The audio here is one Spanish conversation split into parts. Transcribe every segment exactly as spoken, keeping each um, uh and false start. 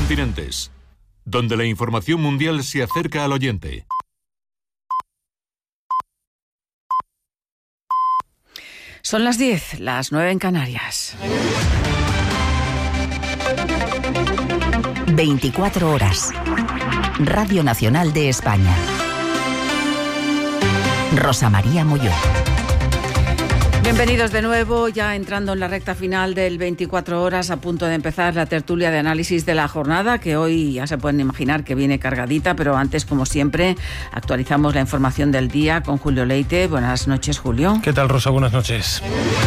continentes, donde la información mundial se acerca al oyente. Son las diez, las nueve en Canarias. veinticuatro horas. Radio Nacional de España. Rosa María Molló. Bienvenidos de nuevo, ya entrando en la recta final del veinticuatro horas, a punto de empezar la tertulia de análisis de la jornada, que hoy ya se pueden imaginar que viene cargadita, pero antes, como siempre, actualizamos la información del día con Julio Leite. Buenas noches, Julio. ¿Qué tal, Rosa? Buenas noches.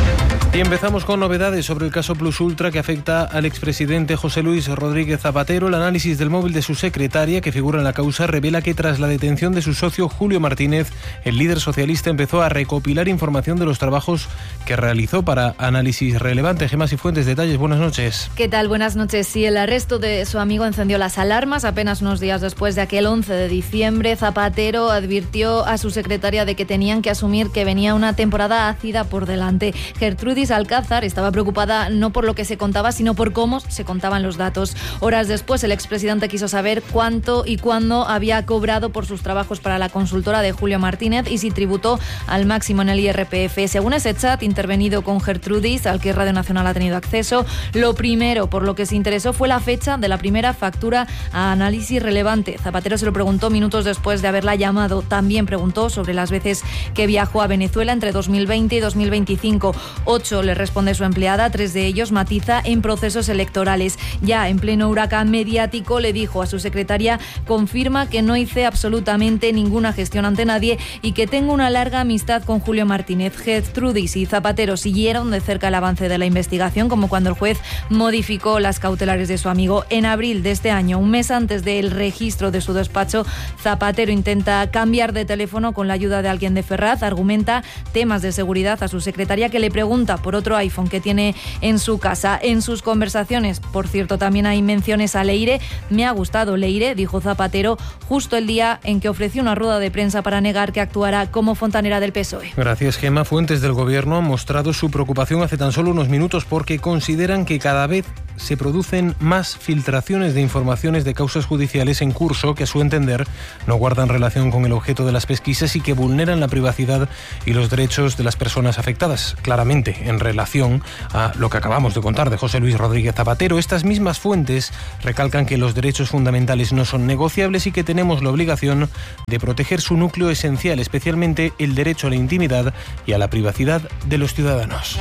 Y empezamos con novedades sobre el caso Plus Ultra que afecta al expresidente José Luis Rodríguez Zapatero. El análisis del móvil de su secretaria, que figura en la causa, revela que tras la detención de su socio Julio Martínez, el líder socialista empezó a recopilar información de los trabajos que realizó para Análisis Relevante. Gemma Cifuentes, detalles, buenas noches. ¿Qué tal? Buenas noches. Sí, el arresto de su amigo encendió las alarmas. Apenas unos días después de aquel once de diciembre, Zapatero advirtió a su secretaria de que tenían que asumir que venía una temporada ácida por delante. Gertrudis Alcázar estaba preocupada no por lo que se contaba, sino por cómo se contaban los datos. Horas después, el expresidente quiso saber cuánto y cuándo había cobrado por sus trabajos para la consultora de Julio Martínez y si tributó al máximo en el I R P F. Según ese chat intervenido con Gertrudis, al que Radio Nacional ha tenido acceso, lo primero por lo que se interesó fue la fecha de la primera factura a Análisis Relevante. Zapatero se lo preguntó minutos después de haberla llamado. También preguntó sobre las veces que viajó a Venezuela entre dos mil veinte y dos mil veinticinco. Ocho le responde su empleada, tres de ellos matiza en procesos electorales. Ya en pleno huracán mediático le dijo a su secretaria: confirma que no hice absolutamente ninguna gestión ante nadie y que tengo una larga amistad con Julio Martínez. Gertrudis y Zapatero siguieron de cerca el avance de la investigación, como cuando el juez modificó las cautelares de su amigo. En abril de este año, un mes antes del registro de su despacho, Zapatero intenta cambiar de teléfono con la ayuda de alguien de Ferraz. Argumenta temas de seguridad a su secretaria, que le pregunta por otro iPhone que tiene en su casa. En sus conversaciones, por cierto, también hay menciones a Leire. Me ha gustado Leire, dijo Zapatero, justo el día en que ofreció una rueda de prensa para negar que actuara como fontanera del P S O E. Gracias, Gemma. Fuentes del Gobierno han mostrado su preocupación hace tan solo unos minutos porque consideran que cada vez se producen más filtraciones de informaciones de causas judiciales en curso que, a su entender, no guardan relación con el objeto de las pesquisas y que vulneran la privacidad y los derechos de las personas afectadas. Claramente, en relación a lo que acabamos de contar de José Luis Rodríguez Zapatero, estas mismas fuentes recalcan que los derechos fundamentales no son negociables y que tenemos la obligación de proteger su núcleo esencial, especialmente el derecho a la intimidad y a la privacidad de los ciudadanos.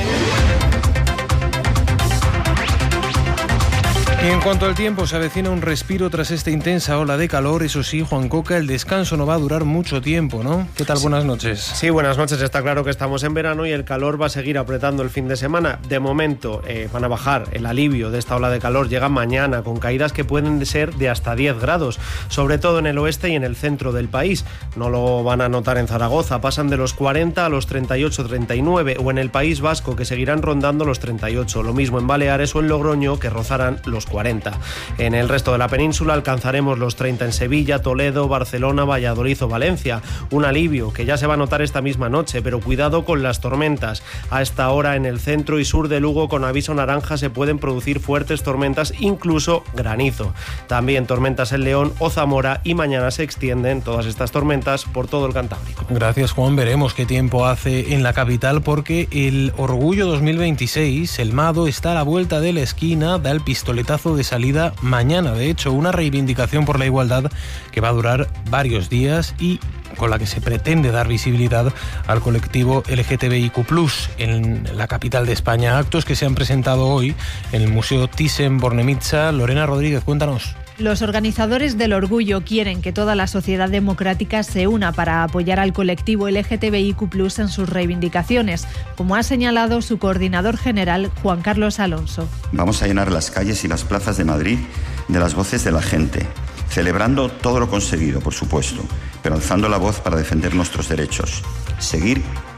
Y en cuanto al tiempo, se avecina un respiro tras esta intensa ola de calor. Eso sí, Juan Coca, el descanso no va a durar mucho tiempo, ¿no? ¿Qué tal? Buenas noches. Sí, buenas noches. Está claro que estamos en verano y el calor va a seguir apretando el fin de semana. De momento eh, van a bajar. El alivio de esta ola de calor llega mañana, con caídas que pueden ser de hasta diez grados, sobre todo en el oeste y en el centro del país. No lo van a notar en Zaragoza. Pasan de los cuarenta a los treinta y ocho, treinta y nueve, o en el País Vasco, que seguirán rondando los treinta y ocho. Lo mismo en Baleares o en Logroño, que rozarán los cuarenta. En el resto de la península alcanzaremos los treinta en Sevilla, Toledo, Barcelona, Valladolid o Valencia. Un alivio que ya se va a notar esta misma noche, pero cuidado con las tormentas. A esta hora en el centro y sur de Lugo, con aviso naranja, se pueden producir fuertes tormentas, incluso granizo. También tormentas en León o Zamora, y mañana se extienden todas estas tormentas por todo el Cantábrico. Gracias, Juan. Veremos qué tiempo hace en la capital, porque el Orgullo dos mil veintiséis, el Mado, está a la vuelta de la esquina, da el pistoletazo de salida mañana. De hecho, una reivindicación por la igualdad que va a durar varios días y con la que se pretende dar visibilidad al colectivo L G T B I Q plus, en la capital de España. Actos que se han presentado hoy en el Museo Thyssen-Bornemisza. Lorena Rodríguez, cuéntanos. Los organizadores del Orgullo quieren que toda la sociedad democrática se una para apoyar al colectivo L G T B I Q plus en sus reivindicaciones, como ha señalado su coordinador general, Juan Carlos Alonso. Vamos a llenar las calles y las plazas de Madrid de las voces de la gente, celebrando todo lo conseguido, por supuesto, pero alzando la voz para defender nuestros derechos. Seguir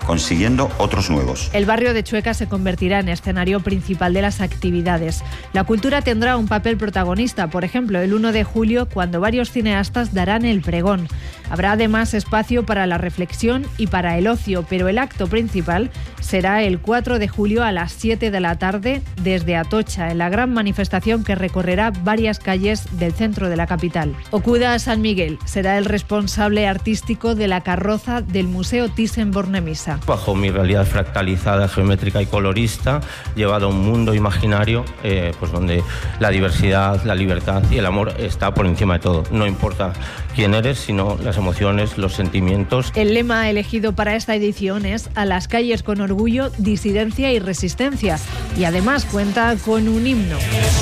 consiguiendo otros nuevos. El barrio de Chueca se convertirá en escenario principal de las actividades. La cultura tendrá un papel protagonista, por ejemplo, el uno de julio, cuando varios cineastas darán el pregón. Habrá además espacio para la reflexión y para el ocio, pero el acto principal será el cuatro de julio a las siete de la tarde desde Atocha, en la gran manifestación que recorrerá varias calles del centro de la capital. Okuda San Miguel será el responsable artístico de la carroza del Museo Thyssen-Bornemisza. Bajo mi realidad fractalizada, geométrica y colorista, llevado a un mundo imaginario eh, pues donde la diversidad, la libertad y el amor está por encima de todo. No importa quién eres, sino las emociones, los sentimientos. El lema elegido para esta edición es "A las calles con orgullo, disidencia y resistencia", y además cuenta con un himno.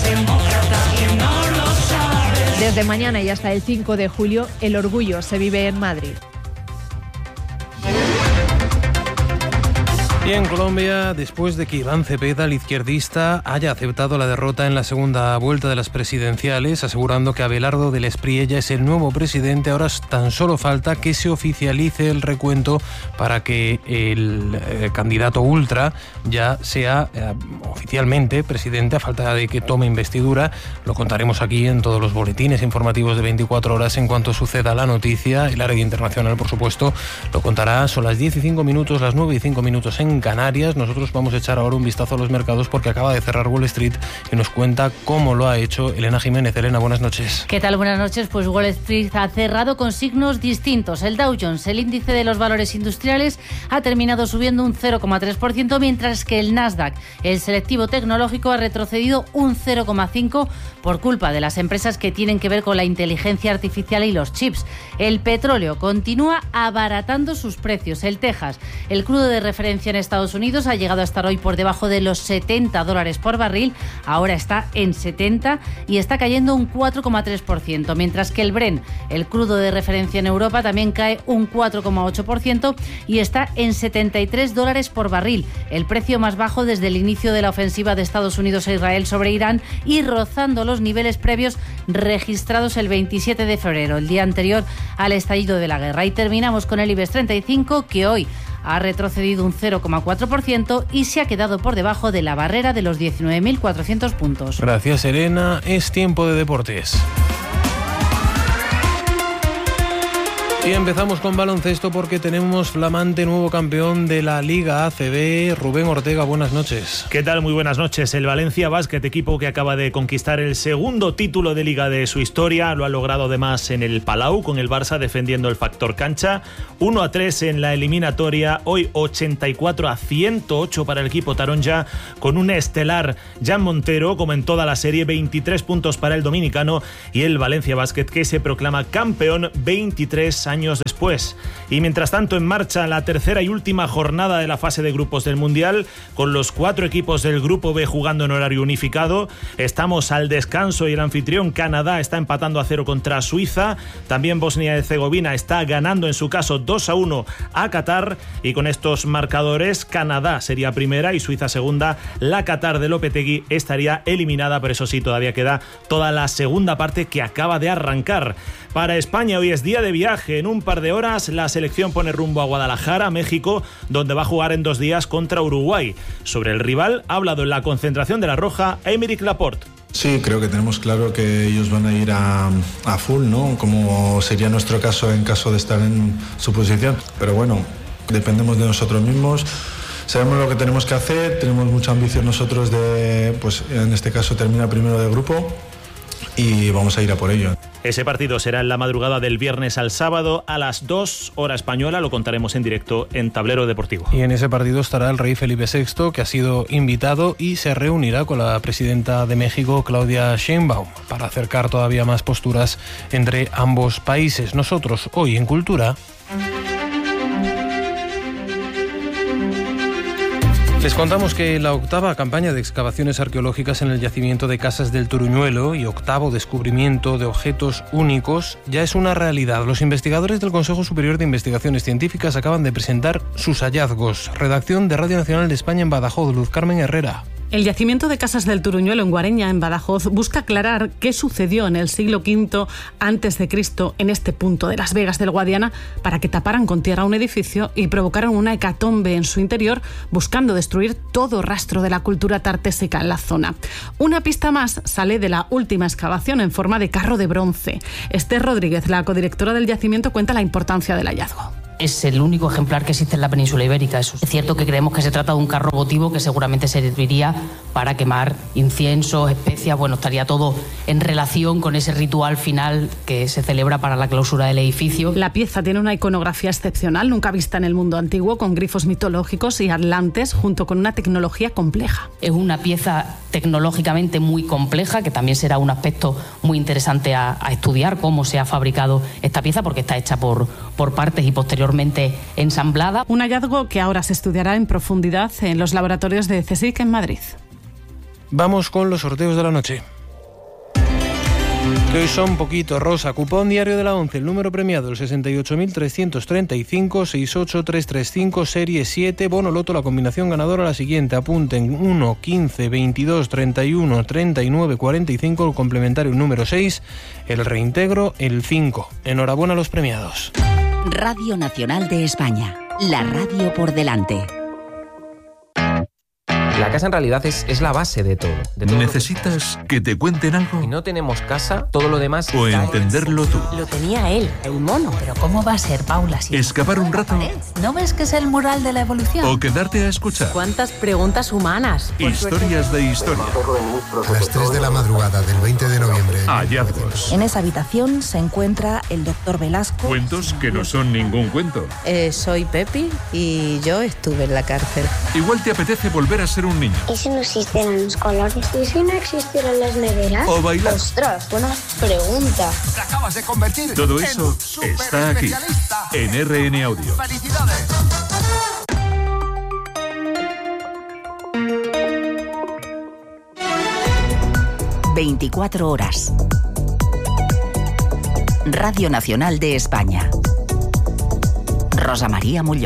Desde mañana y hasta el cinco de julio, el orgullo se vive en Madrid. Y en Colombia, después de que Iván Cepeda, el izquierdista, haya aceptado la derrota en la segunda vuelta de las presidenciales, asegurando que Abelardo del Espriella es el nuevo presidente, ahora tan solo falta que se oficialice el recuento para que el eh, candidato ultra ya sea eh, oficialmente presidente, a falta de que tome investidura. Lo contaremos aquí en todos los boletines informativos de veinticuatro horas en cuanto suceda la noticia. El área internacional, por supuesto, lo contará. Son las diez y cinco minutos, las nueve y cinco minutos en Canarias. Nosotros vamos a echar ahora un vistazo a los mercados porque acaba de cerrar Wall Street y nos cuenta cómo lo ha hecho Elena Jiménez. Elena, buenas noches. ¿Qué tal? Buenas noches. Pues Wall Street ha cerrado con signos distintos. El Dow Jones, el índice de los valores industriales, ha terminado subiendo un cero coma tres por ciento, mientras que el Nasdaq, el selectivo tecnológico, ha retrocedido un cero coma cinco por ciento por culpa de las empresas que tienen que ver con la inteligencia artificial y los chips. El petróleo continúa abaratando sus precios. El Texas, el crudo de referencia en Estados Unidos, ha llegado a estar hoy por debajo de los setenta dólares por barril, ahora está en setenta y está cayendo un cuatro coma tres por ciento, mientras que el Brent, el crudo de referencia en Europa, también cae un cuatro coma ocho por ciento y está en setenta y tres dólares por barril, el precio más bajo desde el inicio de la ofensiva de Estados Unidos a Israel sobre Irán y rozando los niveles previos registrados el veintisiete de febrero, el día anterior al estallido de la guerra. Y terminamos con el IBEX treinta y cinco, que hoy ha retrocedido un cero coma cuatro por ciento y se ha quedado por debajo de la barrera de los diecinueve mil cuatrocientos puntos. Gracias, Elena. Es tiempo de deportes. Y empezamos con baloncesto porque tenemos flamante nuevo campeón de la Liga A C B, Rubén Ortega. Buenas noches. ¿Qué tal? Muy buenas noches. El Valencia Basket, equipo que acaba de conquistar el segundo título de Liga de su historia, lo ha logrado además en el Palau, con el Barça defendiendo el factor cancha. uno a tres en la eliminatoria, hoy ochenta y cuatro a ciento ocho para el equipo taronja, con un estelar Jan Montero, como en toda la serie, veintitrés puntos para el dominicano, y el Valencia Basket, que se proclama campeón veintitrés años después. Y mientras tanto, en marcha la tercera y última jornada de la fase de grupos del Mundial, con los cuatro equipos del Grupo B jugando en horario unificado. Estamos al descanso y el anfitrión Canadá está empatando a cero contra Suiza. También Bosnia y Herzegovina está ganando en su caso dos a uno a Qatar, y con estos marcadores Canadá sería primera y Suiza segunda. La Qatar de Lopetegui estaría eliminada, pero eso sí, todavía queda toda la segunda parte que acaba de arrancar. Para España hoy es día de viaje. En un par de horas la selección pone rumbo a Guadalajara, México, donde va a jugar en dos días contra Uruguay. Sobre el rival ha hablado en la concentración de la Roja Aymeric Laporte. Sí, creo que tenemos claro que ellos van a ir a, a full, ¿no? Como sería nuestro caso en caso de estar en su posición. Pero bueno, dependemos de nosotros mismos. Sabemos lo que tenemos que hacer, tenemos mucha ambición nosotros de, pues en este caso, terminar primero de grupo y vamos a ir a por ello. Ese partido será en la madrugada del viernes al sábado a las dos hora española. Lo contaremos en directo en Tablero Deportivo. Y en ese partido estará el rey Felipe sexto, que ha sido invitado y se reunirá con la presidenta de México, Claudia Sheinbaum, para acercar todavía más posturas entre ambos países. Nosotros hoy en Cultura les contamos que la octava campaña de excavaciones arqueológicas en el yacimiento de Casas del Turuñuelo y octavo descubrimiento de objetos únicos ya es una realidad. Los investigadores del Consejo Superior de Investigaciones Científicas acaban de presentar sus hallazgos. Redacción de Radio Nacional de España en Badajoz, Luz Carmen Herrera. El yacimiento de Casas del Turuñuelo en Guareña, en Badajoz, busca aclarar qué sucedió en el siglo quinto antes de Cristo en este punto de Las Vegas del Guadiana para que taparan con tierra un edificio y provocaran una hecatombe en su interior, buscando destruir todo rastro de la cultura tartésica en la zona. Una pista más sale de la última excavación en forma de carro de bronce. Esther Rodríguez, la codirectora del yacimiento, cuenta la importancia del hallazgo. Es el único ejemplar que existe en la península ibérica. Es cierto que creemos que se trata de un carro votivo que seguramente serviría para quemar inciensos, especias. Bueno, estaría todo en relación con ese ritual final que se celebra para la clausura del edificio. La pieza tiene una iconografía excepcional, nunca vista en el mundo antiguo, con grifos mitológicos y atlantes, junto con una tecnología compleja. Es una pieza tecnológicamente muy compleja, que también será un aspecto muy interesante a, a estudiar, cómo se ha fabricado esta pieza, porque está hecha por, por partes y posteriormente ensamblada. Un hallazgo que ahora se estudiará en profundidad en los laboratorios de CSIC en Madrid. Vamos con los sorteos de la noche, que hoy son poquito rosa. Cupón diario de la once, el número premiado el sesenta y ocho mil trescientos treinta y cinco, sesenta y ocho mil trescientos treinta y cinco, serie siete. Bono loto, la combinación ganadora la siguiente. Apunten: uno, quince, veintidós, treinta y uno, treinta y nueve, cuarenta y cinco. El complementario número seis, el reintegro el cinco. Enhorabuena a los premiados. Radio Nacional de España, la radio por delante. La casa en realidad es, es la base de todo. De todo ¿Necesitas que... que te cuenten algo? Si no tenemos casa, todo lo demás... O cae. Entenderlo tú. Lo tenía él, el mono. Pero ¿cómo va a ser, Paula? Si ¿Escapar un rato? ¿No ves que es el mural de la evolución? ¿O quedarte a escuchar? ¿Cuántas preguntas humanas? Historias de historia. A las tres de la madrugada del veinte de noviembre. Hallazgos. En esa habitación se encuentra el doctor Velasco. Cuentos que no son ningún cuento. Eh, soy Pepi y yo estuve en la cárcel. Igual te apetece volver a ser un niño. ¿Y si no existieran los colores? ¿Y si no existieran las neveras? ¿O bailar? ¡Ostras, buena pregunta! Te acabas de convertir. Todo eso está aquí, en R N Audio. ¡Felicidades! veinticuatro horas. Radio Nacional de España. Rosa María Molló.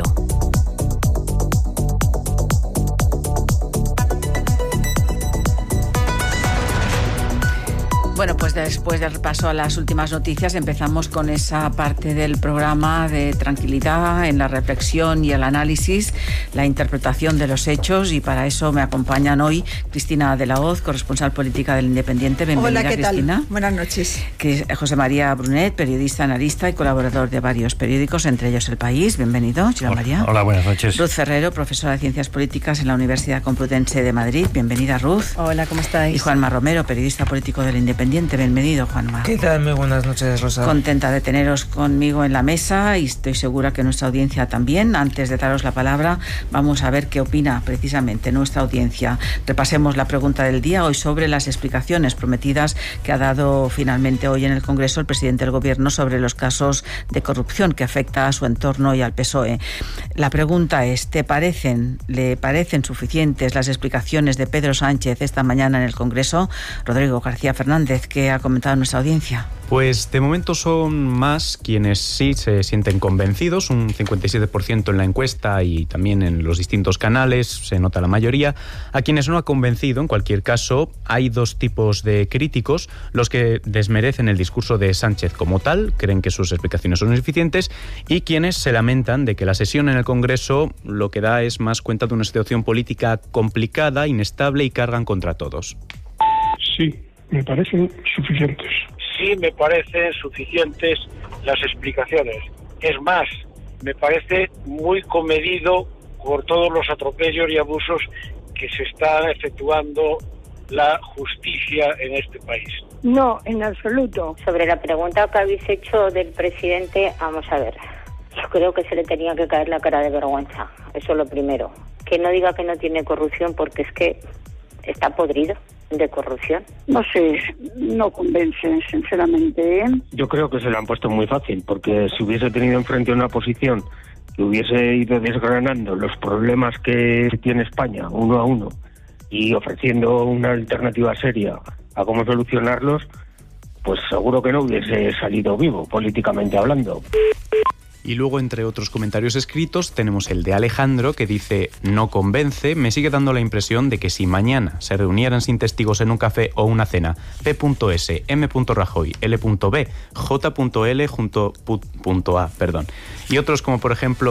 Bueno, pues después del repaso a las últimas noticias empezamos con esa parte del programa de tranquilidad en la reflexión y el análisis, la interpretación de los hechos, y para eso me acompañan hoy Cristina de la Hoz, corresponsal política del Independiente. Bienvenida. Hola, ¿qué Cristina. tal? Buenas noches. Que José María Brunet, periodista, analista y colaborador de varios periódicos, entre ellos El País. Bienvenido, José María. Hola, buenas noches. Ruth Ferrero, profesora de Ciencias Políticas en la Universidad Complutense de Madrid. Bienvenida, Ruth. Hola, ¿cómo estáis? Y Juanma Romero, periodista político del Independiente. Bienvenido, Juanma. ¿Qué tal? Muy buenas noches, Rosa. Contenta de teneros conmigo en la mesa y estoy segura que nuestra audiencia también. Antes de daros la palabra, vamos a ver qué opina precisamente nuestra audiencia. Repasemos la pregunta del día hoy sobre las explicaciones prometidas que ha dado finalmente hoy en el Congreso el presidente del Gobierno sobre los casos de corrupción que afecta a su entorno y al P S O E. La pregunta es, ¿te parecen, le parecen suficientes las explicaciones de Pedro Sánchez esta mañana en el Congreso? Rodrigo García Fernández, ¿qué ha comentado nuestra audiencia? Pues de momento son más quienes sí se sienten convencidos, un cincuenta y siete por ciento en la encuesta y también en los distintos canales, se nota la mayoría. A quienes no ha convencido, en cualquier caso, hay dos tipos de críticos: los que desmerecen el discurso de Sánchez como tal, creen que sus explicaciones son insuficientes, y quienes se lamentan de que la sesión en el Congreso lo que da es más cuenta de una situación política complicada, inestable y cargan contra todos. Sí, me parecen suficientes. Sí, me parecen suficientes las explicaciones. Es más, me parece muy comedido por todos los atropellos y abusos que se están efectuando la justicia en este país. No, en absoluto. Sobre la pregunta que habéis hecho del presidente, vamos a ver. Yo creo que se le tenía que caer la cara de vergüenza. Eso es lo primero. Que no diga que no tiene corrupción, porque es que está podrido de corrupción. No sé, no convence, sinceramente, ¿eh? Yo creo que se lo han puesto muy fácil, porque si hubiese tenido enfrente una oposición que hubiese ido desgranando los problemas que tiene España uno a uno y ofreciendo una alternativa seria a cómo solucionarlos, pues seguro que no hubiese salido vivo, políticamente hablando. Y luego, entre otros comentarios escritos, tenemos el de Alejandro, que dice: no convence, me sigue dando la impresión de que si mañana se reunieran sin testigos en un café o una cena, P.S, M. Rajoy, L.B, J.L junto punto A, perdón, y otros como por ejemplo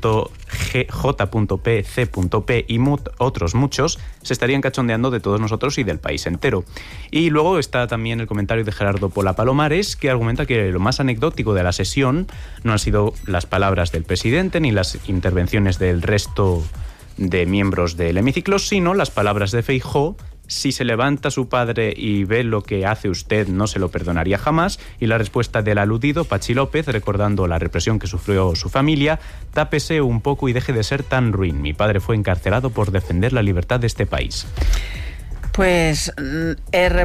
G. J.P, C.P y mu otros muchos, se estarían cachondeando de todos nosotros y del país entero. Y luego está también el comentario de Gerardo Pola Palomares, que argumenta que lo más anecdótico de la sesión no han sido las palabras del presidente ni las intervenciones del resto de miembros del hemiciclo, sino las palabras de Feijóo: si se levanta su padre y ve lo que hace usted, no se lo perdonaría jamás. Y la respuesta del aludido, Pachi López, recordando la represión que sufrió su familia: tápese un poco y deje de ser tan ruin. Mi padre fue encarcelado por defender la libertad de este país. Pues R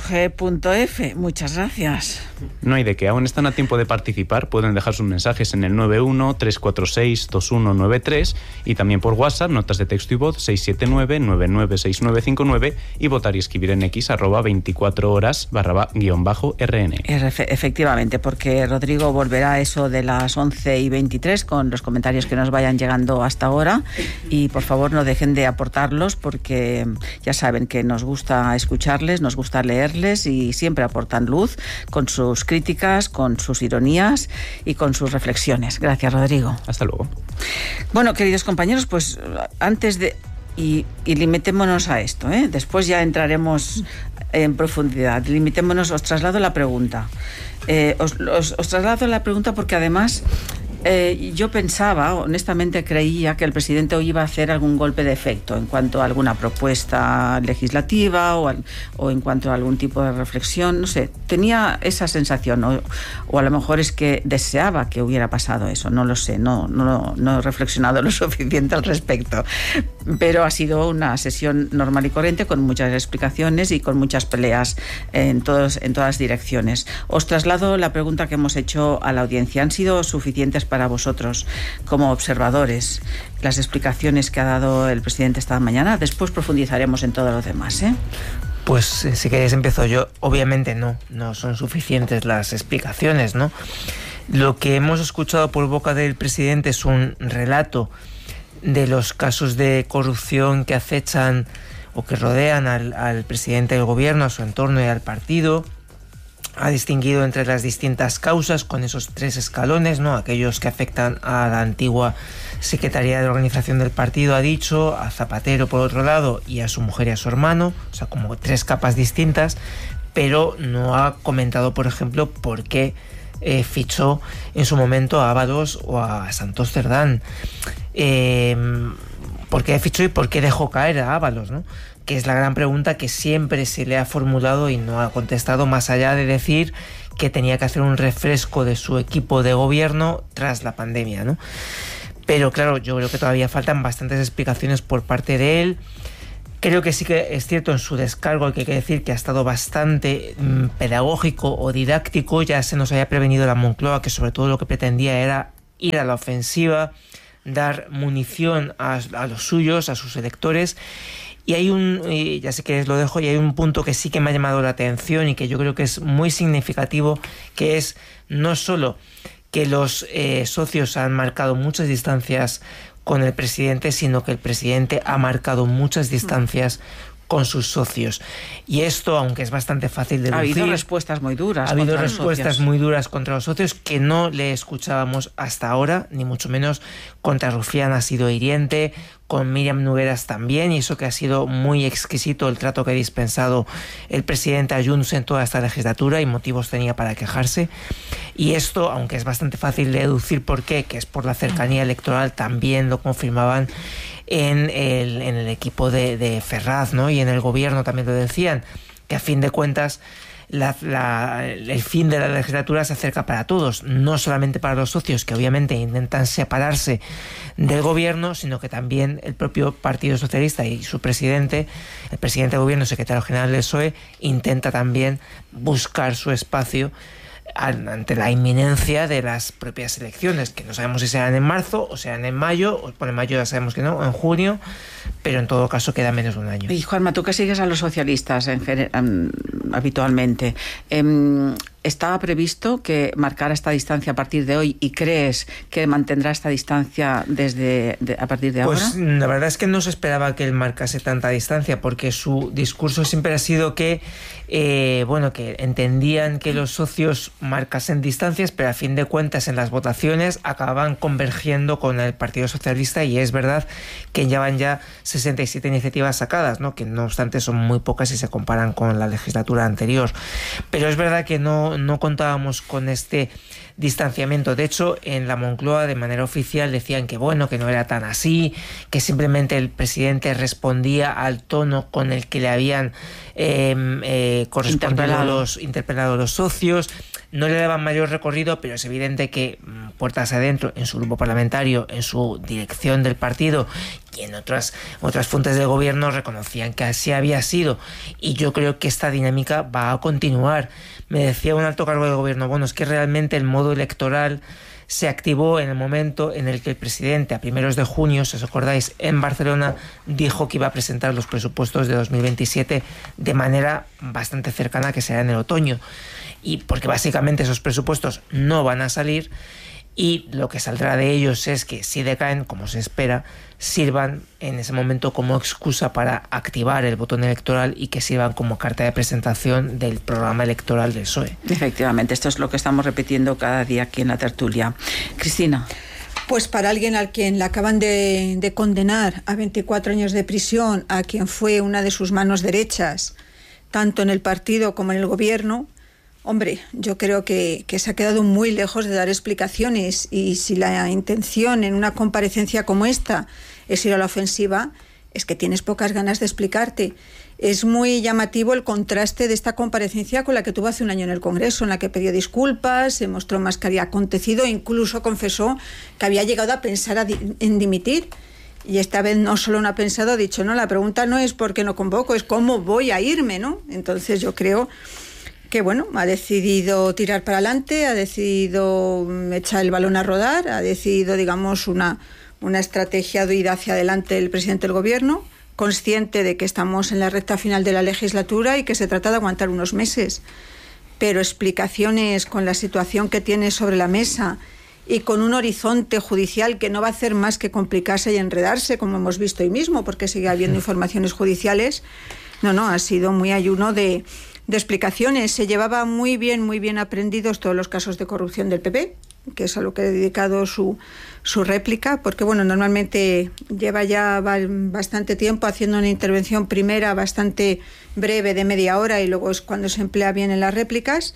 G F, muchas gracias. No hay de qué, aún están a tiempo de participar. Pueden dejar sus mensajes en el nueve uno tres cuatro seis dos uno nueve tres y también por WhatsApp, notas de texto y voz seis siete nueve nueve nueve seis nueve cinco nueve, y votar y escribir en X arroba veinticuatro horas barra guión bajo RN. Efectivamente, porque Rodrigo volverá a eso de las once y veintitrés con los comentarios que nos vayan llegando hasta ahora, y por favor no dejen de aportarlos, porque ya saben que nos gusta escucharles, nos gusta leerles, y siempre aportan luz con sus críticas, con sus ironías y con sus reflexiones. Gracias, Rodrigo. Hasta luego. Bueno, queridos compañeros, pues antes de... Y, y limitémonos a esto, ¿eh? Después ya entraremos en profundidad. Limitémonos, os traslado la pregunta. Eh, os, os, os traslado la pregunta porque además... Eh, yo pensaba, honestamente creía que el presidente hoy iba a hacer algún golpe de efecto en cuanto a alguna propuesta legislativa o, al, o en cuanto a algún tipo de reflexión, no sé, tenía esa sensación, o, o a lo mejor es que deseaba que hubiera pasado eso, no lo sé, no, no, no he reflexionado lo suficiente al respecto, pero ha sido una sesión normal y corriente con muchas explicaciones y con muchas peleas en, todos, en todas direcciones. Os traslado la pregunta que hemos hecho a la audiencia. ¿Han sido suficientes para vosotros como observadores las explicaciones que ha dado el presidente esta mañana? Después profundizaremos en todo lo demás, ¿eh? Pues si queréis empiezo yo. Obviamente no, no son suficientes las explicaciones, ¿no? Lo que hemos escuchado por boca del presidente es un relato de los casos de corrupción que acechan o que rodean al, al presidente del gobierno, a su entorno y al partido. Ha distinguido entre las distintas causas con esos tres escalones, ¿no? Aquellos que afectan a la antigua Secretaría de Organización del partido, ha dicho, a Zapatero por otro lado y a su mujer y a su hermano, o sea, como tres capas distintas, pero no ha comentado, por ejemplo, por qué eh, fichó en su momento a Ábalos o a Santos Cerdán. Eh, ¿Por qué fichó y por qué dejó caer a Ábalos, ¿no? Que es la gran pregunta que siempre se le ha formulado y no ha contestado, más allá de decir que tenía que hacer un refresco de su equipo de gobierno tras la pandemia, ¿no? Pero claro, yo creo que todavía faltan bastantes explicaciones por parte de él. Creo que sí que es cierto en su descargo, hay que decir que ha estado bastante mmm, pedagógico o didáctico. Ya se nos había prevenido la Moncloa que sobre todo lo que pretendía era ir a la ofensiva, dar munición a, a los suyos, a sus electores. Y hay un, y ya sé que lo dejo, y hay un punto que sí que me ha llamado la atención y que yo creo que es muy significativo, que es no solo que los eh, socios han marcado muchas distancias con el presidente, sino que el presidente ha marcado muchas distancias con sus socios. Y esto, aunque es bastante fácil de decir, ha habido respuestas muy duras. Ha habido respuestas muy duras contra los socios que no le escuchábamos hasta ahora, ni mucho menos. Contra Rufián ha sido hiriente, con Míriam Nogueras también, y eso que ha sido muy exquisito el trato que ha dispensado el presidente a Junts en toda esta legislatura, y motivos tenía para quejarse. Y esto, aunque es bastante fácil de deducir por qué, que es por la cercanía electoral, también lo confirmaban en el, en el equipo de, de Ferraz, ¿no? Y en el gobierno también lo decían, que a fin de cuentas la, la, el fin de la legislatura se acerca para todos, no solamente para los socios, que obviamente intentan separarse del gobierno, sino que también el propio Partido Socialista y su presidente, el presidente del gobierno, secretario general del P S O E, intenta también buscar su espacio ante la inminencia de las propias elecciones, que no sabemos si serán en marzo o serán en mayo, o por en mayo ya sabemos que no, o en junio, pero en todo caso queda menos de un año. Y Juanma, tú que sigues a los socialistas en, um, habitualmente, um, ¿estaba previsto que marcara esta distancia a partir de hoy y crees que mantendrá esta distancia desde de, a partir de ahora? Pues la verdad es que no se esperaba que él marcase tanta distancia, porque su discurso siempre ha sido que eh, bueno, que entendían que los socios marcasen distancias, pero a fin de cuentas en las votaciones acababan convergiendo con el Partido Socialista, y es verdad que llevan ya sesenta y siete iniciativas sacadas, ¿no? Que no obstante son muy pocas si se comparan con la legislatura anterior. Pero es verdad que no, no contábamos con este distanciamiento. De hecho, en la Moncloa de manera oficial decían que bueno, que no era tan así, que simplemente el presidente respondía al tono con el que le habían eh, eh, correspondido interpelado. los interpelado los socios. No le daban mayor recorrido, pero es evidente que puertas adentro, en su grupo parlamentario, en su dirección del partido y en otras, otras fuentes del gobierno reconocían que así había sido. Y yo creo que esta dinámica va a continuar. Me decía un alto cargo de gobierno, bueno, es que realmente el modo electoral se activó en el momento en el que el presidente, a primeros de junio, si os acordáis, en Barcelona, dijo que iba a presentar los presupuestos de dos mil veintisiete de manera bastante cercana, que será en el otoño. Y porque básicamente esos presupuestos no van a salir, y lo que saldrá de ellos es que, si decaen, como se espera, sirvan en ese momento como excusa para activar el botón electoral y que sirvan como carta de presentación del programa electoral del P S O E. Efectivamente, esto es lo que estamos repitiendo cada día aquí en la tertulia. Cristina. Pues para alguien al quien le acaban de, de condenar a veinticuatro años de prisión, a quien fue una de sus manos derechas, tanto en el partido como en el gobierno, hombre, yo creo que, que se ha quedado muy lejos de dar explicaciones, y si la intención en una comparecencia como esta es ir a la ofensiva, es que tienes pocas ganas de explicarte. Es muy llamativo el contraste de esta comparecencia con la que tuvo hace un año en el Congreso, en la que pidió disculpas, se mostró más que había acontecido e incluso confesó que había llegado a pensar a di- en dimitir. Y esta vez no solo no ha pensado, ha dicho, no, la pregunta no es por qué no convoco, es cómo voy a irme, ¿no? Entonces yo creo que bueno, ha decidido tirar para adelante, ha decidido echar el balón a rodar, ha decidido, digamos, una, una estrategia de ir hacia adelante el presidente del gobierno, consciente de que estamos en la recta final de la legislatura y que se trata de aguantar unos meses. Pero explicaciones con la situación que tiene sobre la mesa y con un horizonte judicial que no va a hacer más que complicarse y enredarse, como hemos visto hoy mismo, porque sigue habiendo informaciones judiciales, no, no, ha sido muy ayuno de... de explicaciones. Se llevaba muy bien, muy bien aprendidos todos los casos de corrupción del P P, que es a lo que ha dedicado su, su réplica, porque bueno, normalmente lleva ya bastante tiempo haciendo una intervención primera bastante breve de media hora y luego es cuando se emplea bien en las réplicas.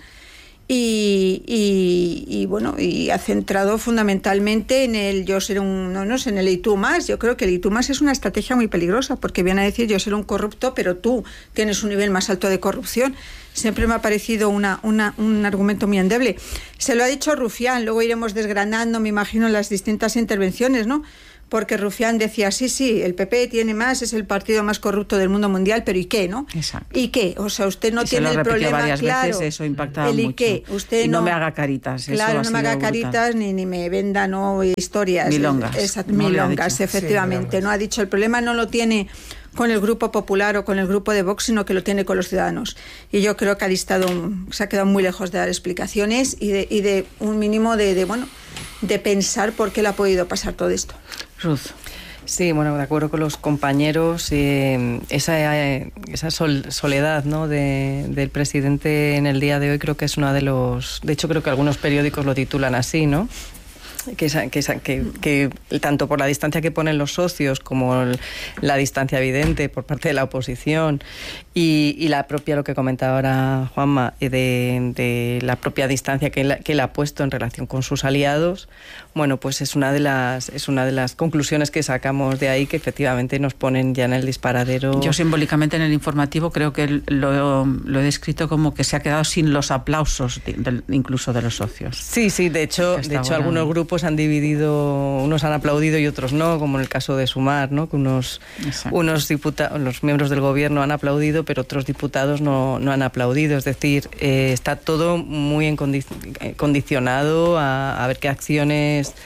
Y, y, y bueno, y ha centrado fundamentalmente en el yo ser un, no, no sé, en el y tú más. Yo creo que el y tú más es una estrategia muy peligrosa, porque viene a decir yo ser un corrupto, pero tú tienes un nivel más alto de corrupción. Siempre me ha parecido una, una, un argumento muy endeble. Se lo ha dicho Rufián, luego iremos desgranando, me imagino, las distintas intervenciones, ¿no? Porque Rufián decía, sí, sí, el P P tiene más, es el partido más corrupto del mundo mundial, pero ¿y qué, no? Exacto. ¿Y qué? O sea, usted no y tiene se lo el problema varias claro. Veces, eso impactaba el ¿y mucho. qué? Usted y no, no me haga caritas. Claro, eso no ha me haga brutal. caritas ni, ni me venda no historias. Milongas. Esa, No milongas, dicho. efectivamente. Sí, no ha dicho, el problema no lo tiene con el Grupo Popular o con el Grupo de Vox, sino que lo tiene con los ciudadanos. Y yo creo que ha distado, se ha quedado muy lejos de dar explicaciones y de, y de un mínimo de, de, bueno, de pensar por qué le ha podido pasar todo esto. Ruth. Sí, bueno, de acuerdo con los compañeros, eh, esa, eh, esa sol, soledad, ¿no?, de, del presidente en el día de hoy creo que es una de los... De hecho, creo que algunos periódicos lo titulan así, ¿no?, que, que, que, que tanto por la distancia que ponen los socios como el, la distancia evidente por parte de la oposición y, y la propia, lo que comentaba ahora Juanma, de, de la propia distancia que él, que él ha puesto en relación con sus aliados, bueno, pues es una de las es una de las conclusiones que sacamos de ahí, que efectivamente nos ponen ya en el disparadero. Yo simbólicamente en el informativo creo que lo, lo he descrito como que se ha quedado sin los aplausos de, de, incluso de los socios. Sí, sí, de hecho, de hecho ahora... algunos grupos han dividido, unos han aplaudido y otros no, como en el caso de Sumar, ¿no?, que unos, unos diputados, los miembros del gobierno han aplaudido, pero otros diputados no, no han aplaudido. Es decir, eh, está todo muy condicionado a, a ver qué acciones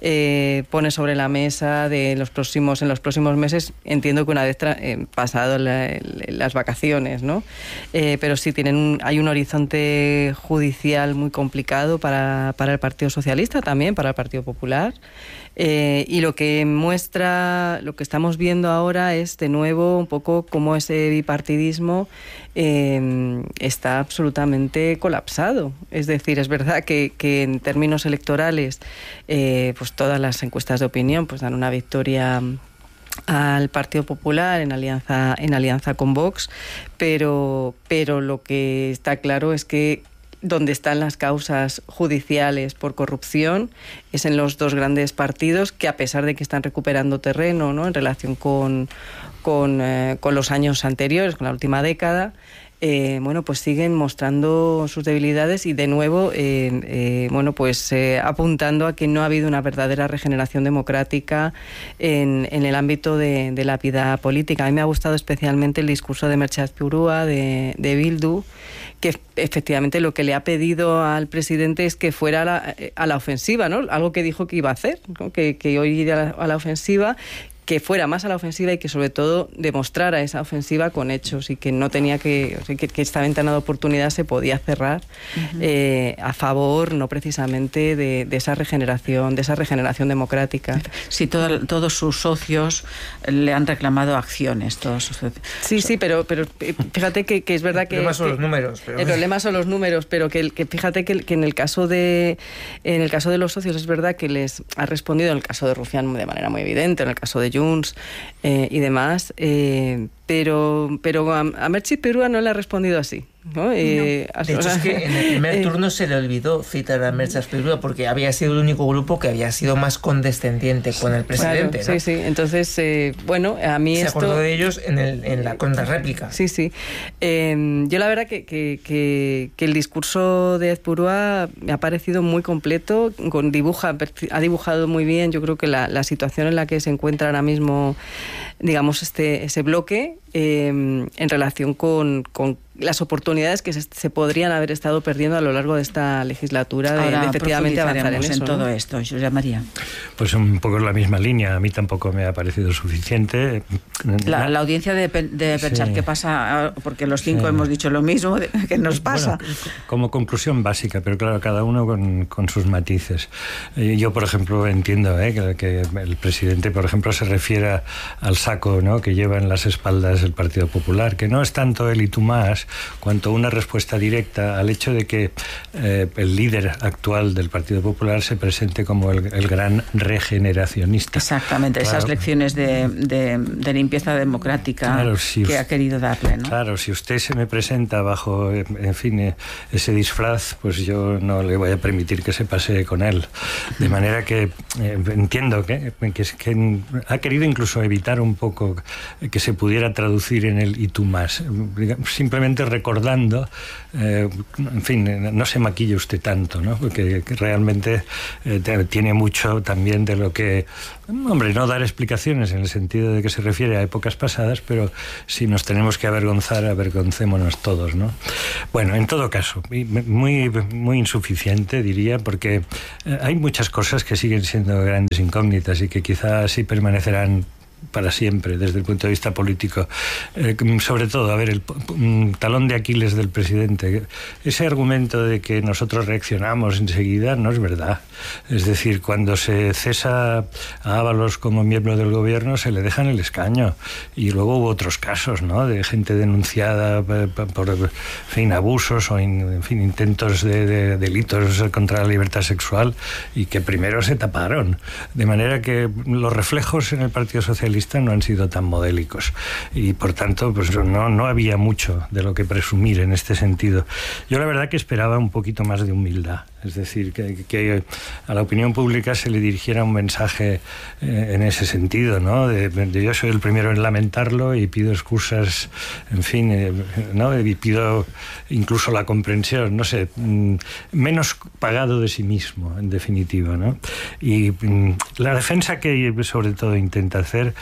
eh, pone sobre la mesa de los próximos, en los próximos meses, entiendo que una vez tra- eh, pasado la, las vacaciones, ¿no? Eh, pero sí tienen un, hay un horizonte judicial muy complicado para, para el Partido Socialista, también para el Partido Popular. Eh, y lo que muestra, lo que estamos viendo ahora es de nuevo un poco cómo ese bipartidismo eh, está absolutamente colapsado. Es decir, es verdad que, que en términos electorales eh, pues todas las encuestas de opinión pues dan una victoria al Partido Popular en alianza, en alianza con Vox, pero, pero lo que está claro es que donde están las causas judiciales por corrupción es en los dos grandes partidos que, a pesar de que están recuperando terreno, ¿no?, en relación con, con, eh, con los años anteriores, con la última década, eh, bueno, pues siguen mostrando sus debilidades y de nuevo eh, eh, bueno, pues eh, apuntando a que no ha habido una verdadera regeneración democrática en, en el ámbito de, de la vida política. A mí me ha gustado especialmente el discurso de Merche Azpirua de, de Bildu, que efectivamente lo que le ha pedido al presidente es que fuera a la, a la ofensiva, ¿no? Algo que dijo que iba a hacer, ¿no? que, que hoy iría a la, a la ofensiva, que fuera más a la ofensiva y que sobre todo demostrara esa ofensiva con hechos y que no tenía que, o sea, que, que esta ventana de oportunidad se podía cerrar uh-huh. eh, a favor, no precisamente de, de esa regeneración, de esa regeneración democrática. Sí, todo, todos sus socios le han reclamado acciones, todos sus socios. Sí, sí, pero, pero fíjate que, que es verdad que el problema son que, los números. Pero... El problema son los números, pero que, que fíjate que, que en el caso de en el caso de los socios es verdad que les ha respondido, en el caso de Rufián de manera muy evidente, en el caso de Junts eh, y demás, eh, pero pero a, a Merche Azpirua no le ha respondido así, ¿no? Eh, no. De hecho, es que en el primer turno se le olvidó citar a Merche Azpirua porque había sido el único grupo que había sido más condescendiente con el presidente. Claro, ¿no? Sí, sí. Entonces, eh, bueno, a mí se esto... acordó de ellos en, el, en la contrarréplica. Sí, sí. Eh, yo la verdad que, que, que, que el discurso de Azpirua me ha parecido muy completo, con dibuja, ha dibujado muy bien, yo creo que la, la situación en la que se encuentra ahora mismo, digamos, este ese bloque, eh, en relación con, con las oportunidades que se, se podrían haber estado perdiendo a lo largo de esta legislatura de, Ahora de efectivamente avanzar en eso, en todo ¿no? esto, Josep María. Pues un poco en la misma línea. A mí tampoco me ha parecido suficiente. La, la audiencia de, de pensar sí. qué pasa, porque los cinco sí. hemos dicho lo mismo, que nos pasa. Bueno, como conclusión básica, pero claro, cada uno con, con sus matices. Yo, por ejemplo, entiendo ¿eh? que, que el presidente, por ejemplo, se refiera al saco, ¿no?, que lleva en las espaldas el Partido Popular, que no es tanto él y tú más, cuanto una respuesta directa al hecho de que eh, el líder actual del Partido Popular se presente como el, el gran regeneracionista. Exactamente, claro. Esas lecciones de, de, de limpieza democrática claro, si que usted, ha querido darle, ¿no? Claro, si usted se me presenta bajo, en fin, ese disfraz, pues yo no le voy a permitir que se pase con él. De manera que eh, entiendo que, que, que ha querido incluso evitar un poco que se pudiera traducir en el y tú más. Simplemente recordando, eh, en fin, no se maquille usted tanto, ¿no? Porque realmente eh, tiene mucho también de lo que, hombre, no dar explicaciones en el sentido de que se refiere a épocas pasadas, pero si nos tenemos que avergonzar, avergoncémonos todos, ¿no? Bueno, en todo caso, muy, muy insuficiente, diría, porque hay muchas cosas que siguen siendo grandes incógnitas y que quizás sí permanecerán para siempre desde el punto de vista político. Eh, sobre todo, a ver, el um, talón de Aquiles del presidente. Ese argumento de que nosotros reaccionamos enseguida no es verdad. Es decir, cuando se cesa a Ábalos como miembro del gobierno, se le deja en el escaño. Y luego hubo otros casos, ¿no?, de gente denunciada por, en fin, abusos o in, en fin, intentos de, de delitos contra la libertad sexual y que primero se taparon. De manera que los reflejos en el Partido Socialista no han sido tan modélicos y por tanto pues no, no había mucho de lo que presumir en este sentido. Yo la verdad que esperaba un poquito más de humildad, es decir, que, que a la opinión pública se le dirigiera un mensaje eh, en ese sentido, ¿no? De, de yo soy el primero en lamentarlo y pido excusas, en fin, eh, ¿no? Y pido incluso la comprensión, no sé, mm, menos pagado de sí mismo, en definitiva, ¿no? Y mm, la defensa que sobre todo intenta hacer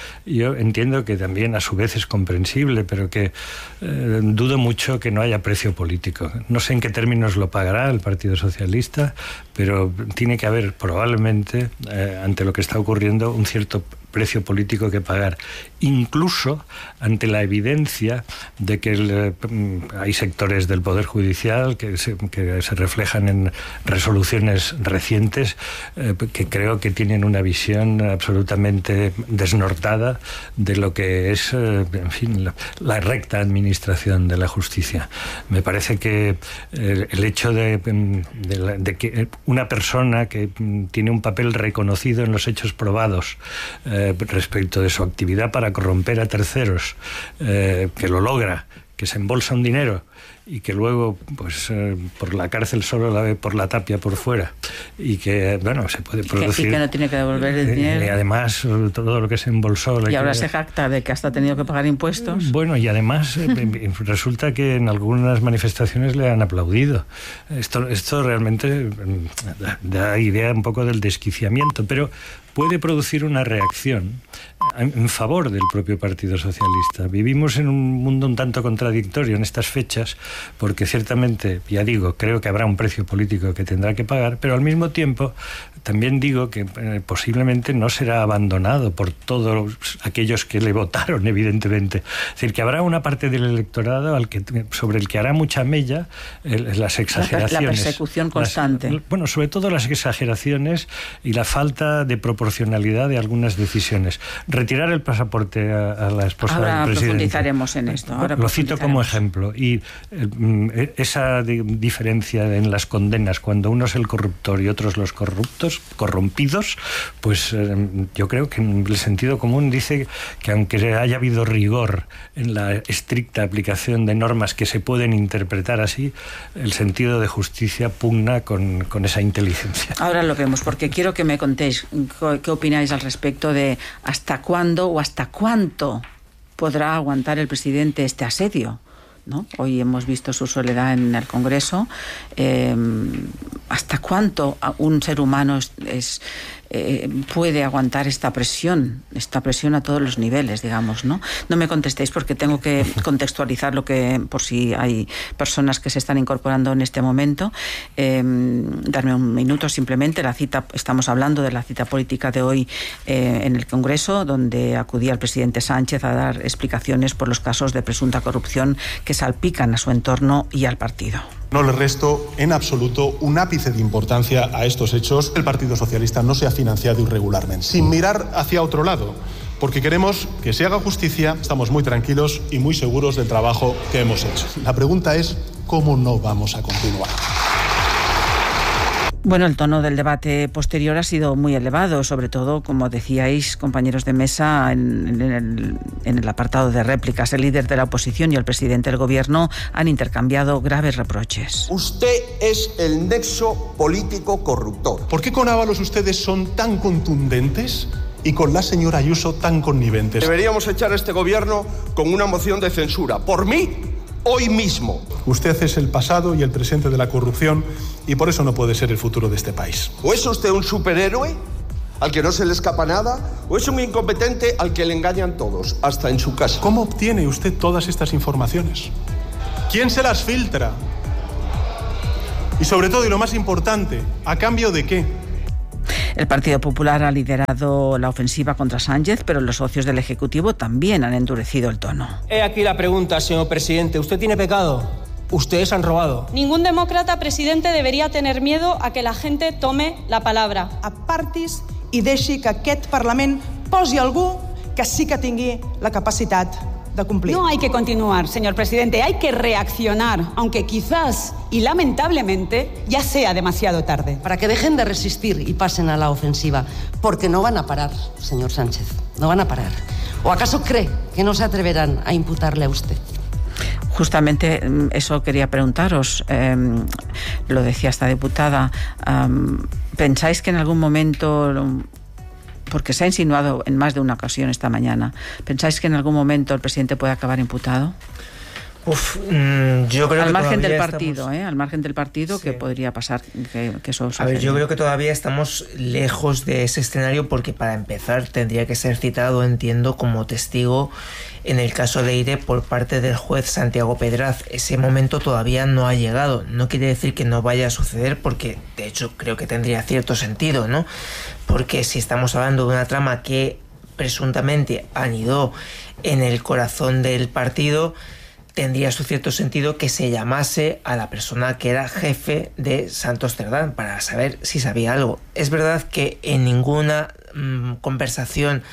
yo entiendo que también a su vez es comprensible, pero que eh, dudo mucho que no haya precio político. No sé en qué términos lo pagará el Partido Socialista, pero tiene que haber probablemente, eh, ante lo que está ocurriendo, un cierto precio político que pagar, incluso ante la evidencia de que el, eh, hay sectores del Poder Judicial que se, que se reflejan en resoluciones recientes eh, que creo que tienen una visión absolutamente desnortada de lo que es, eh, en fin, la, la recta administración de la justicia. Me parece que eh, el hecho de, de, la, de que una persona que tiene un papel reconocido en los hechos probados eh, respecto de su actividad para corromper a terceros, eh, que lo logra, que se embolsa un dinero y que luego, pues, eh, por la cárcel solo la ve por la tapia por fuera, y que, bueno, se puede producir... Y que no tiene que devolver el dinero. Y además, todo lo que se embolsó... Y ahora que... se jacta de que hasta ha tenido que pagar impuestos. Bueno, y además resulta que en algunas manifestaciones le han aplaudido. Esto, esto realmente da, da idea un poco del desquiciamiento, pero puede producir una reacción en favor del propio Partido Socialista. Vivimos en un mundo un tanto contradictorio en estas fechas, porque ciertamente, ya digo, creo que habrá un precio político que tendrá que pagar, pero al mismo tiempo también digo que eh, posiblemente no será abandonado por todos aquellos que le votaron, evidentemente. Es decir, que habrá una parte del electorado al que, sobre el que hará mucha mella eh, las exageraciones. La, la persecución constante. Las, bueno, sobre todo las exageraciones y la falta de proporcionalidad de algunas decisiones. Retirar el pasaporte a, a la esposa ahora del presidente. Profundizaremos en esto. Ahora Lo cito como ejemplo. Y eh, esa de, diferencia en las condenas, cuando uno es el corruptor y otros los corruptos, corrompidos, pues eh, yo creo que en el sentido común dice que aunque haya habido rigor en la estricta aplicación de normas que se pueden interpretar así, el sentido de justicia pugna con, con esa inteligencia. Ahora lo vemos, porque quiero que me contéis qué opináis al respecto de hasta cuándo o hasta cuánto podrá aguantar el presidente este asedio, ¿no? Hoy hemos visto su soledad en el Congreso. Eh, ¿Hasta cuánto un ser humano es, es, eh, puede aguantar esta presión, esta presión a todos los niveles, digamos, ¿no? No me contestéis porque tengo que contextualizar lo que, por si hay personas que se están incorporando en este momento. Eh, darme un minuto simplemente. La cita, estamos hablando de la cita política de hoy eh, en el Congreso, donde acudía el presidente Sánchez a dar explicaciones por los casos de presunta corrupción que salpican a su entorno y al partido. No le resto en absoluto un ápice de importancia a estos hechos. El Partido Socialista no se ha financiado irregularmente, sin mirar hacia otro lado, porque queremos que se haga justicia. Estamos muy tranquilos y muy seguros del trabajo que hemos hecho. La pregunta es, ¿cómo no vamos a continuar? Bueno, el tono del debate posterior ha sido muy elevado, sobre todo, como decíais, compañeros de mesa, en, en, el, en el apartado de réplicas. El líder de la oposición y el presidente del gobierno han intercambiado graves reproches. Usted es el nexo político corruptor. ¿Por qué con Ábalos ustedes son tan contundentes y con la señora Ayuso tan conniventes? Deberíamos echar a este gobierno con una moción de censura. Por mí, hoy mismo. Usted es el pasado y el presente de la corrupción y por eso no puede ser el futuro de este país. ¿O es usted un superhéroe al que no se le escapa nada? ¿O es un incompetente al que le engañan todos, hasta en su casa? ¿Cómo obtiene usted todas estas informaciones? ¿Quién se las filtra? Y sobre todo, y lo más importante, ¿a cambio de qué? El Partido Popular ha liderado la ofensiva contra Sánchez, pero los socios del Ejecutivo también han endurecido el tono. He aquí la pregunta, señor presidente. ¿Usted tiene pecado? Ustedes han robado. Ningún demócrata, presidente, debería tener miedo a que la gente tome la palabra. Apartis i deixi que aquest Parlament posi algú que sí que tingui la capacitat de cumplir. No hay que continuar, señor presidente, hay que reaccionar, aunque quizás y lamentablemente ya sea demasiado tarde. Para que dejen de resistir y pasen a la ofensiva, porque no van a parar, señor Sánchez, no van a parar. ¿O acaso cree que no se atreverán a imputarle a usted? Justamente eso quería preguntaros, eh, lo decía esta diputada, um, ¿pensáis que en algún momento, porque se ha insinuado en más de una ocasión esta mañana, ¿pensáis que en algún momento el presidente puede acabar imputado? Uf, mmm, yo creo al que margen del partido, estamos... ¿eh? Al margen del partido, sí. que podría pasar que, que eso suceda. A ver, yo creo que todavía estamos lejos de ese escenario porque para empezar tendría que ser citado, entiendo, como testigo en el caso de Eire por parte del juez Santiago Pedraz. Ese momento todavía no ha llegado. No quiere decir que no vaya a suceder porque, de hecho, creo que tendría cierto sentido, ¿no? Porque si estamos hablando de una trama que presuntamente anidó en el corazón del partido, tendría su cierto sentido que se llamase a la persona que era jefe de Santos Cerdán para saber si sabía algo. Es verdad que en ninguna mmm, conversación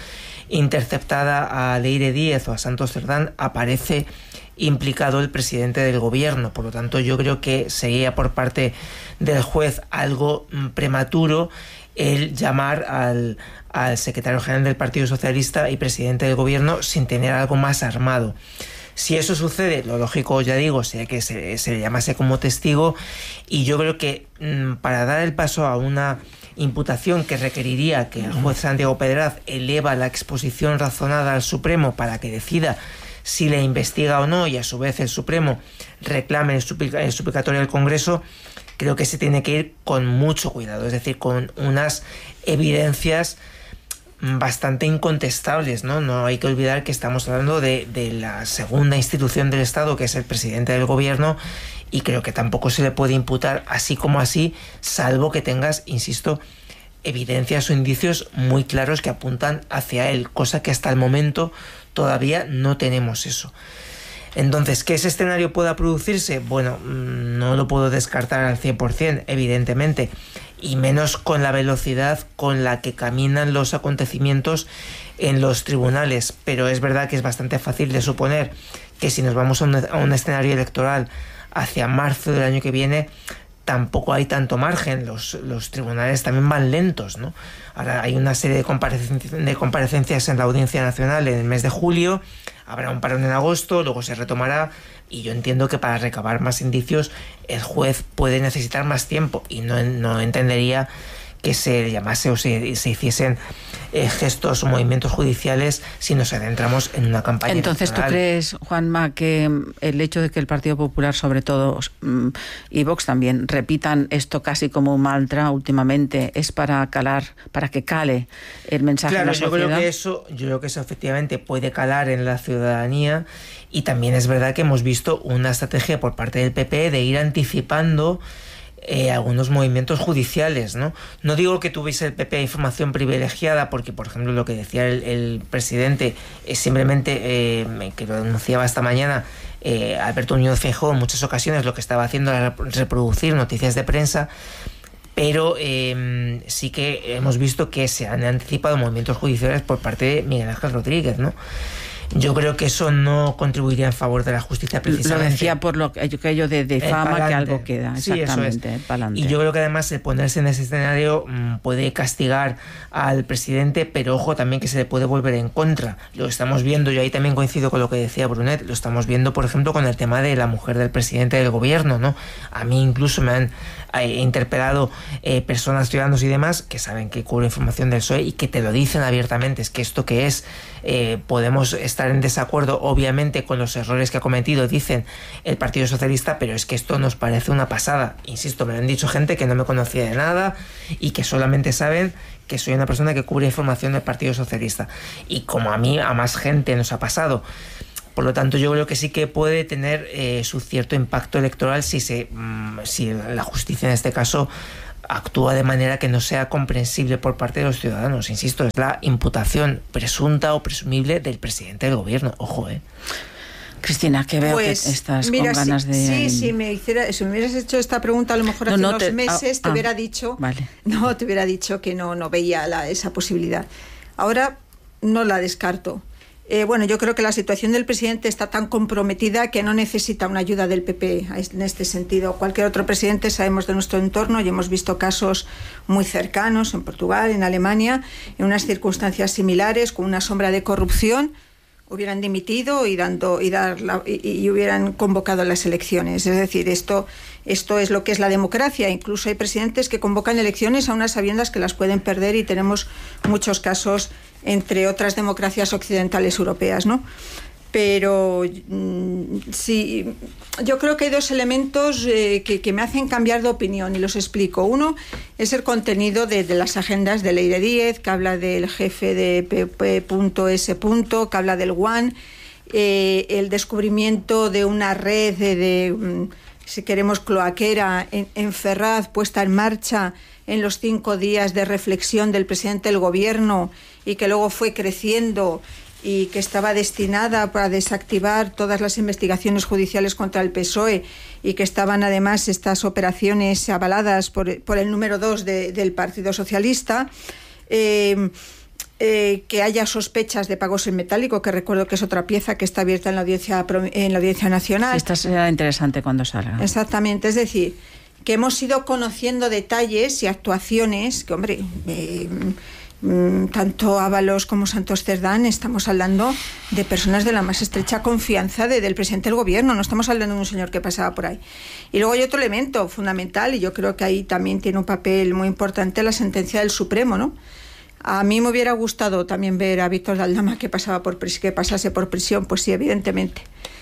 interceptada a Leire Díez o a Santos Cerdán aparece implicado el presidente del gobierno. Por lo tanto, yo creo que sería por parte del juez algo mmm, prematuro el llamar al, al secretario general del Partido Socialista y presidente del gobierno sin tener algo más armado. Si eso sucede, lo lógico, ya digo, sería que se, se le llamase como testigo, y yo creo que mmm, para dar el paso a una imputación que requeriría que el juez Santiago Pedraz eleva la exposición razonada al Supremo para que decida si le investiga o no, y a su vez el Supremo reclame el, suplica, el suplicatorio del Congreso, creo que se tiene que ir con mucho cuidado, es decir, con unas evidencias bastante incontestables, ¿no? No hay que olvidar que estamos hablando de, de la segunda institución del Estado, que es el presidente del gobierno, y creo que tampoco se le puede imputar así como así, salvo que tengas, insisto, evidencias o indicios muy claros que apuntan hacia él, cosa que hasta el momento todavía no tenemos eso. Entonces, ¿que ese escenario pueda producirse? Bueno, no lo puedo descartar al cien por ciento, evidentemente, y menos con la velocidad con la que caminan los acontecimientos en los tribunales, pero es verdad que es bastante fácil de suponer que si nos vamos a un, a un escenario electoral hacia marzo del año que viene, tampoco hay tanto margen, los, los tribunales también van lentos, ¿no? Ahora hay una serie de, comparecencias, de comparecencias en la Audiencia Nacional en el mes de julio, habrá un parón en agosto, luego se retomará, y yo entiendo que para recabar más indicios el juez puede necesitar más tiempo, y no, no entendería que se llamase o se, se hiciesen eh, gestos o movimientos judiciales si nos adentramos en una campaña Entonces, electoral. ¿tú crees, Juanma, que el hecho de que el Partido Popular, sobre todo, mmm, y Vox también, repitan esto casi como un mantra últimamente, es para calar, para que cale el mensaje claro, en la yo sociedad? Creo que eso, yo creo que eso efectivamente puede calar en la ciudadanía, y también es verdad que hemos visto una estrategia por parte del P P de ir anticipando Eh, algunos movimientos judiciales, ¿no? No digo que tuviese el P P información privilegiada, porque, por ejemplo, lo que decía el, el presidente es simplemente, eh, que lo denunciaba esta mañana, eh, Alberto Núñez Feijóo, en muchas ocasiones lo que estaba haciendo era reproducir noticias de prensa, pero eh, sí que hemos visto que se han anticipado movimientos judiciales por parte de Miguel Ángel Rodríguez, ¿no? Yo creo que eso no contribuiría en favor de la justicia, precisamente. Lo decía por lo que aquello de, de fama, que algo queda, exactamente. Sí, eso es. Y yo creo que además el ponerse en ese escenario mmm, puede castigar al presidente, pero ojo también que se le puede volver en contra. Lo estamos viendo, yo ahí también coincido con lo que decía Brunet, lo estamos viendo, por ejemplo, con el tema de la mujer del presidente del gobierno, ¿no? A mí incluso me han eh, interpelado eh, personas, ciudadanos y demás, que saben que cubre información del P S O E y que te lo dicen abiertamente, es que esto que es, eh, podemos estar en desacuerdo obviamente con los errores que ha cometido, dicen el Partido Socialista, pero es que esto nos parece una pasada. Insisto, me lo han dicho gente que no me conocía de nada y que solamente saben que soy una persona que cubre información del Partido Socialista, y como a mí, a más gente nos ha pasado. Por lo tanto, yo creo que sí que puede tener eh, su cierto impacto electoral si se mmm, si la justicia en este caso actúa de manera que no sea comprensible por parte de los ciudadanos. Insisto, es la imputación presunta o presumible del presidente del gobierno. Ojo, ¿eh? Cristina, que veo pues, que estás mira, con ganas si, de... Sí, si me, hiciera, si me hubieras hecho esta pregunta a lo mejor no, hace no, unos te, meses ah, te ah, hubiera dicho vale. no, te hubiera dicho que no, no veía la, esa posibilidad. Ahora no la descarto. Eh, bueno, yo creo que la situación del presidente está tan comprometida que no necesita una ayuda del P P en este sentido. Cualquier otro presidente, sabemos de nuestro entorno y hemos visto casos muy cercanos en Portugal, en Alemania, en unas circunstancias similares, con una sombra de corrupción, hubieran dimitido y dando y dar la, y, y hubieran convocado las elecciones. Es decir, esto esto es lo que es la democracia. Incluso hay presidentes que convocan elecciones a unas sabiendas que las pueden perder, y tenemos muchos casos entre otras democracias occidentales europeas, ¿no? pero mm, sí, yo creo que hay dos elementos eh, que, que me hacen cambiar de opinión y los explico. Uno es el contenido de, de las agendas de Leire Díez, que habla del jefe de P P S, que habla del WAN, eh, el descubrimiento de una red de, de si queremos, cloaquera en, en Ferraz, puesta en marcha en los cinco días de reflexión del presidente del gobierno y que luego fue creciendo y que estaba destinada para desactivar todas las investigaciones judiciales contra el P S O E y que estaban además estas operaciones avaladas por, por el número dos de, del Partido Socialista. Eh, Eh, que haya sospechas de pagos en metálico, que recuerdo que es otra pieza que está abierta en la audiencia, en la audiencia nacional. Esta será interesante cuando salga. Exactamente, es decir, que hemos ido conociendo detalles y actuaciones que, hombre, eh, tanto Ábalos como Santos Cerdán, estamos hablando de personas de la más estrecha confianza de, del presidente del gobierno, no estamos hablando de un señor que pasaba por ahí. Y luego hay otro elemento fundamental, y yo creo que ahí también tiene un papel muy importante la sentencia del Supremo, ¿no? A mí me hubiera gustado también ver a Víctor de Aldama que pasaba por que pasase por prisión, pues sí, evidentemente.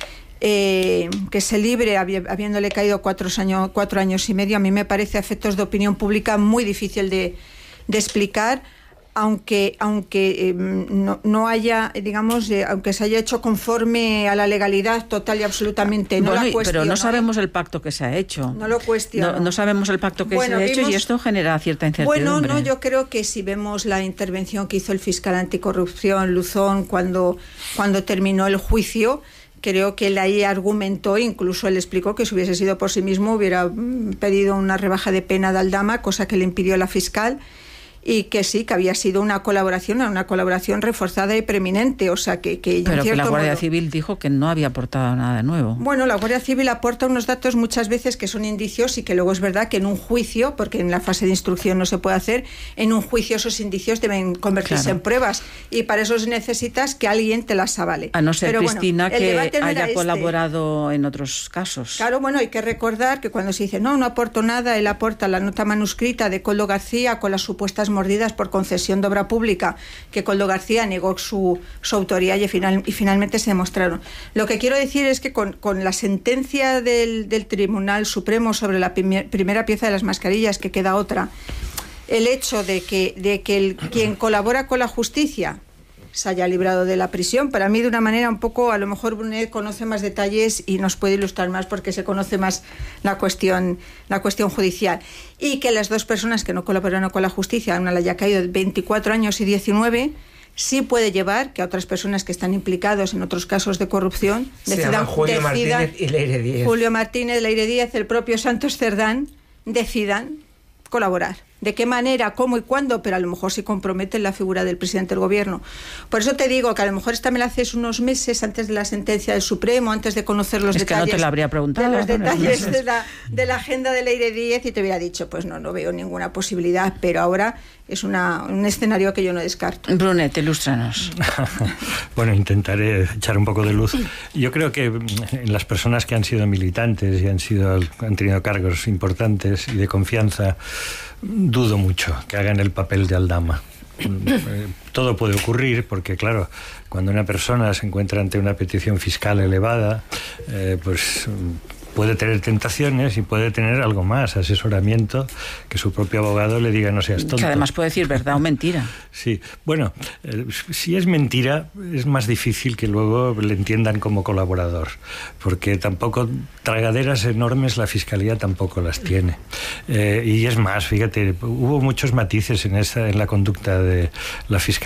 Eh, que se libre habi habiéndole caído cuatro años, cuatro años y medio, a mí me parece a efectos de opinión pública muy difícil de, de explicar, aunque aunque eh, no, no haya, digamos, eh, aunque se haya hecho conforme a la legalidad total y absolutamente. No bueno, la cuestiono, pero no sabemos el pacto que se ha hecho. No lo cuestiono. No, no sabemos el pacto que bueno, se ha vimos, hecho y esto genera cierta incertidumbre. Bueno, no, yo creo que si vemos la intervención que hizo el fiscal anticorrupción, Luzón, cuando, cuando terminó el juicio, creo que él ahí argumentó, incluso él explicó que si hubiese sido por sí mismo hubiera pedido una rebaja de pena de Aldama, cosa que le impidió la fiscal, y que sí, que había sido una colaboración, una colaboración reforzada y preeminente, o sea que... que Pero que la Guardia modo, Civil dijo que no había aportado nada de nuevo. Bueno, la Guardia Civil aporta unos datos muchas veces que son indicios y que luego es verdad que en un juicio, porque en la fase de instrucción no se puede hacer, en un juicio esos indicios deben convertirse claro. en pruebas, y para eso necesitas que alguien te las avale. A no ser, Pero, Cristina, bueno, que haya este. colaborado en otros casos. Claro, bueno, hay que recordar que cuando se dice no, no aporto nada, él aporta la nota manuscrita de Coldo García con las supuestas mordidas por concesión de obra pública, que Coldo García negó su, su autoría y, final, y finalmente se demostraron. Lo que quiero decir es que con, con la sentencia del, del Tribunal Supremo sobre la primer, primera pieza de las mascarillas, que queda otra, el hecho de que, de que el, quien colabora con la justicia se haya librado de la prisión, para mí de una manera un poco, a lo mejor Brunet conoce más detalles y nos puede ilustrar más porque se conoce más la cuestión, la cuestión judicial, y que las dos personas que no colaboraron con la justicia, una le haya caído de veinticuatro años y diecinueve, sí puede llevar que a otras personas que están implicados en otros casos de corrupción se decidan, Julio decidan Martínez y Leire Díez. Julio Martínez, Leire Díez, el propio Santos Cerdán, decidan colaborar. ¿De qué manera, cómo y cuándo? Pero a lo mejor se compromete en la figura del presidente del gobierno. Por eso te digo que a lo mejor esta me la haces unos meses antes de la sentencia del Supremo, antes de conocer los es detalles. Que no te la habría preguntado. De los detalles de la, de la agenda de Leire Díez y te hubiera dicho, pues no, no veo ninguna posibilidad, pero ahora es una, un escenario que yo no descarto. Brunet, ilústranos. Bueno, intentaré echar un poco de luz. Yo creo que en las personas que han sido militantes y han, sido, han tenido cargos importantes y de confianza, dudo mucho que hagan el papel de Aldama. Todo puede ocurrir porque, claro, cuando una persona se encuentra ante una petición fiscal elevada, eh, pues puede tener tentaciones y puede tener algo más, asesoramiento, que su propio abogado le diga no seas tonto. Que además puede decir verdad o mentira. Sí, bueno, eh, si es mentira es más difícil que luego le entiendan como colaborador, porque tampoco tragaderas enormes la Fiscalía tampoco las tiene. Eh, y es más, fíjate, hubo muchos matices en, esta, en la conducta de la Fiscalía.